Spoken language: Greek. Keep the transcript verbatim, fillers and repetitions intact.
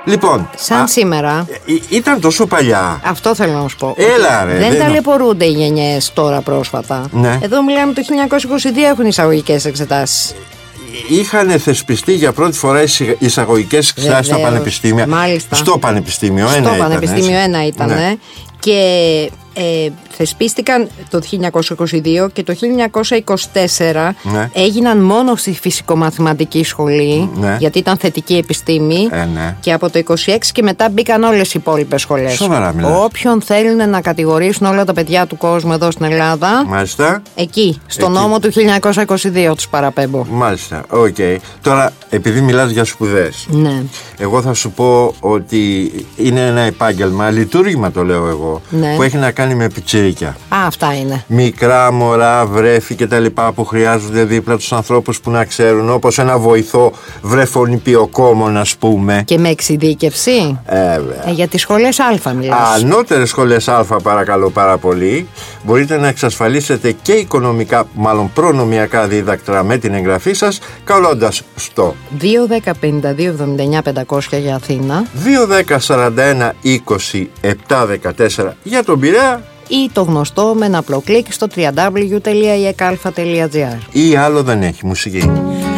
Λοιπόν, σαν α, σήμερα. Ή, ήταν τόσο παλιά. Αυτό θέλω να σου πω. Έλα, ρε, δεν δεν ταλαιπωρούνται οι γενιές τώρα πρόσφατα. Ναι. Εδώ μιλάμε το χίλια εννιακόσια είκοσι δύο έχουν εισαγωγικές εξετάσεις. Είχαν θεσπιστεί για πρώτη φορά εισαγωγικές εξετάσεις στα πανεπιστήμια. Μάλιστα. Στο πανεπιστήμιο Στο ένα πανεπιστήμιο ήταν, ένα ήταν. Ναι. Και ε, θεσπίστηκαν το χίλια εννιακόσια είκοσι δύο και το χίλια εννιακόσια είκοσι τέσσερα ναι. έγιναν μόνο στη φυσικομαθηματική σχολή, ναι. γιατί ήταν θετική επιστήμη. ε, ναι. Και από το είκοσι έξι και μετά μπήκαν όλες οι υπόλοιπες σχολές. Σοβαρά μιλάς. Όποιον θέλουν να κατηγορήσουν όλα τα παιδιά του κόσμου εδώ στην Ελλάδα, μάλιστα. εκεί, στο εκεί. νόμο του χίλια εννιακόσια είκοσι δύο τους παραπέμπω. Μάλιστα, οκ. Okay. Τώρα, επειδή μιλάς για σπουδές, Ναι. εγώ θα σου πω ότι είναι ένα επάγγελμα, λειτουργήμα το λέω εγώ, ναι. που έχει να κάνει με πιτσιρίκια. Α, αυτά είναι. Μικρά μωρά, βρέφη και τα λοιπά που χρειάζονται δίπλα τους ανθρώπους που να ξέρουν, όπως ένα βοηθό βρεφονιπιοκόμων, ας πούμε. Και με εξειδίκευση. Ε, ε, για τις σχολές Α μιλάς. Ανώτερες σχολές Α, παρακαλώ πάρα πολύ. Μπορείτε να εξασφαλίσετε και οικονομικά, μάλλον προνομιακά δίδακτρα με την εγγραφή σας, καλώντας στο δύο δέκα πενήντα δύο εβδομήντα εννιά πεντακόσια για Αθήνα, δύο δέκα σαράντα ένα είκοσι επτά δεκατέσσερα για τον Πειραιά, ή το γνωστό με ένα απλό κλικ στο double-u double-u double-u τελεία i e k a τελεία g r. ή άλλο δεν έχει μουσική.